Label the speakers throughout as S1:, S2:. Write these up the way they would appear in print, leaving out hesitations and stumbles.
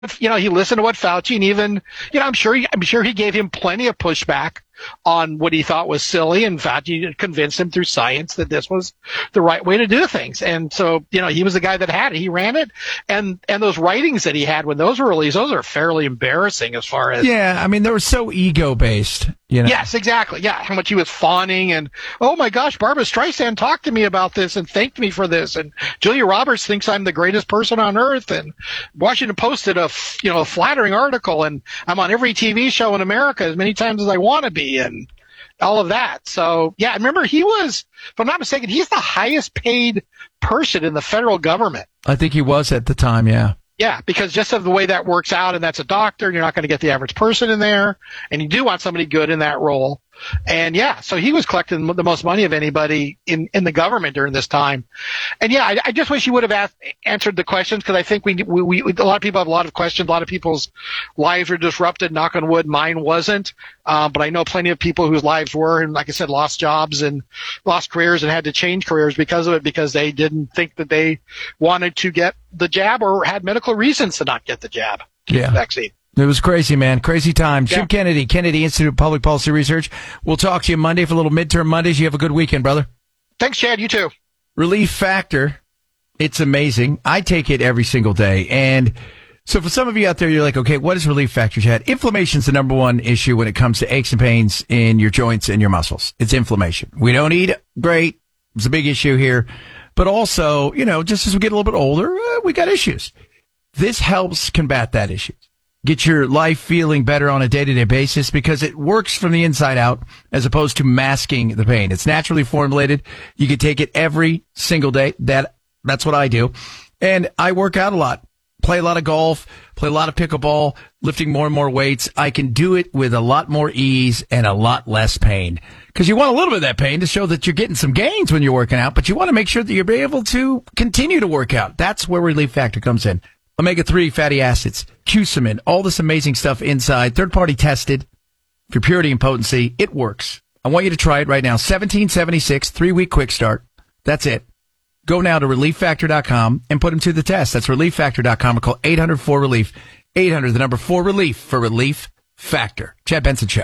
S1: He listened to what Fauci, and even, I'm sure he gave him plenty of pushback on what he thought was silly, and Fauci convinced him through science that this was the right way to do things. And so, he was the guy that had it. He ran it. And those writings that he had when those were released, those are fairly embarrassing as far as.
S2: Yeah. I mean, they were so ego-based,
S1: Yes, exactly. Yeah. How much he was fawning and, oh my gosh, Barbara Streisand talked to me about this and thanked me for this. And Julia Roberts thinks I'm the greatest person on earth. And Washington Post did a flattering article, and I'm on every TV show in America as many times as I want to be, and all of that. So, yeah, remember, he was, if I'm not mistaken, he's the highest paid person in the federal government.
S2: I think he was at the time, yeah.
S1: Yeah, because just of the way that works out, and that's a doctor, and you're not going to get the average person in there, and you do want somebody good in that role. And yeah, so he was collecting the most money of anybody in the government during this time. And yeah, I just wish he would have answered the questions, because I think we a lot of people have a lot of questions. A lot of people's lives were disrupted. Knock on wood, mine wasn't. But I know plenty of people whose lives were, and like I said, lost jobs and lost careers and had to change careers because of it, because they didn't think that they wanted to get the jab or had medical reasons to not get the jab.
S2: Yeah.
S1: The vaccine.
S2: It was crazy, man. Crazy time.
S1: Yeah.
S2: Jim Kennedy Institute of Public Policy Research. We'll talk to you Monday for a little midterm Mondays. You have a good weekend, brother.
S1: Thanks, Chad. You too.
S2: Relief Factor. It's amazing. I take it every single day. And so for some of you out there, you're like, okay, what is Relief Factor, Chad? Inflammation's the number one issue when it comes to aches and pains in your joints and your muscles. It's inflammation. We don't eat great. It's a big issue here. But also, just as we get a little bit older, we got issues. This helps combat that issue. Get your life feeling better on a day-to-day basis, because it works from the inside out as opposed to masking the pain. It's naturally formulated. You can take it every single day. That's what I do. And I work out a lot, play a lot of golf, play a lot of pickleball, lifting more and more weights. I can do it with a lot more ease and a lot less pain, because you want a little bit of that pain to show that you're getting some gains when you're working out, but you want to make sure that you're able to continue to work out. That's where Relief Factor comes in. Omega-3 fatty acids, Cusamin, all this amazing stuff inside, third-party tested for purity and potency. It works. I want you to try it right now. $17.76, 3-week quick start. That's it. Go now to ReliefFactor.com and put them to the test. That's ReliefFactor.com, or call 800-4-RELIEF. 800, the number 4-RELIEF for Relief Factor. Chad Benson Show.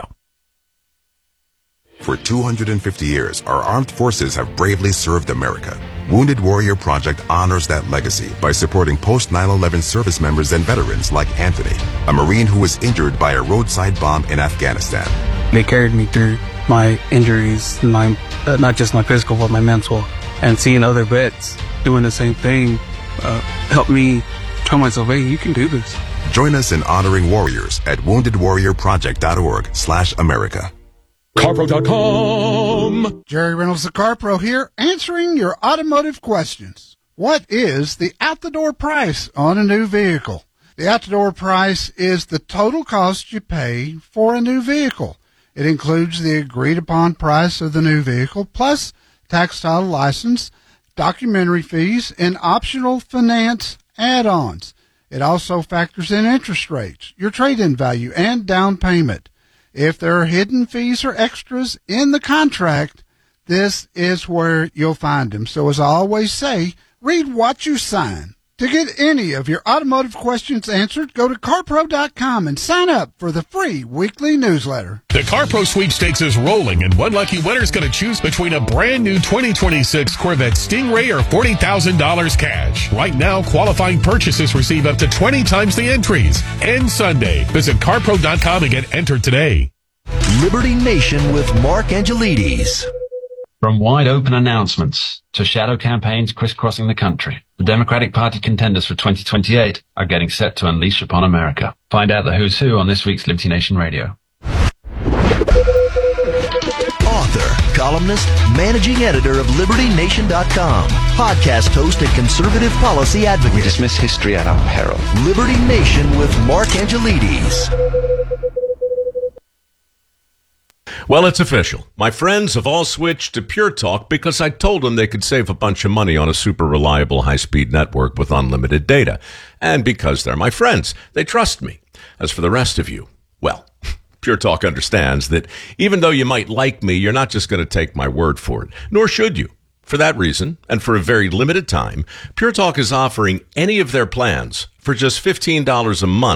S3: For 250 years, our armed forces have bravely served America. Wounded Warrior Project honors that legacy by supporting post-9/11 service members and veterans like Anthony, a Marine who was injured by a roadside bomb in Afghanistan.
S4: They carried me through my injuries, not just my physical, but my mental. And seeing other vets doing the same thing helped me tell myself, hey, you can do this.
S3: Join us in honoring warriors at woundedwarriorproject.org/America.
S5: CarPro.com. Jerry Reynolds, the CarPro here, answering your automotive questions. What is the out-the-door price on a new vehicle? The out-the-door price is the total cost you pay for a new vehicle. It includes the agreed-upon price of the new vehicle, plus tax, title, license, documentary fees, and optional finance add-ons. It also factors in interest rates, your trade-in value, and down payment. If there are hidden fees or extras in the contract, this is where you'll find them. So as I always say, read what you sign. To get any of your automotive questions answered, go to CarPro.com and sign up for the free weekly newsletter.
S6: The CarPro sweepstakes is rolling, and one lucky winner is going to choose between a brand new 2026 Corvette Stingray or $40,000 cash. Right now, qualifying purchases receive up to 20 times the entries. End Sunday. Visit CarPro.com and get entered today.
S7: Liberty Nation with Mark Angelides.
S8: From wide open announcements to shadow campaigns crisscrossing the country, the Democratic Party contenders for 2028 are getting set to unleash upon America. Find out the who's who on this week's Liberty Nation Radio.
S7: Author, columnist, managing editor of LibertyNation.com, podcast host and conservative policy advocate.
S9: We dismiss history at our peril.
S7: Liberty Nation with Mark Angelides.
S10: Well, it's official. My friends have all switched to Pure Talk because I told them they could save a bunch of money on a super reliable high-speed network with unlimited data. And because they're my friends, they trust me. As for the rest of you, well, Pure Talk understands that even though you might like me, you're not just going to take my word for it. Nor should you. For that reason, and for a very limited time, Pure Talk is offering any of their plans for just $15 a month.